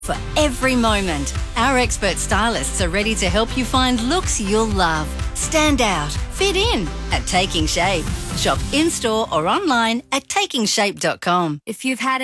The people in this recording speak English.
For every moment, our expert stylists are ready to help you find looks you'll love. Stand out, fit in at Taking Shape. Shop in-store or online at takingshape.com. If you've had